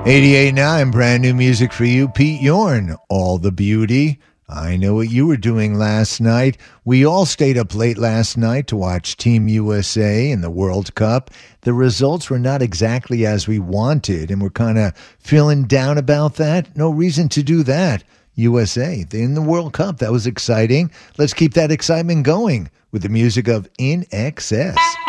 88.9, brand new music for you. Pete Yorn, All the Beauty. I know what you were doing last night. We all stayed up late last night to watch Team USA in the World Cup. The results were not exactly as we wanted, and we're kind of feeling down about that. No reason to do that. USA, they're in the World Cup. That was exciting. Let's keep that excitement going with the music of In Excess.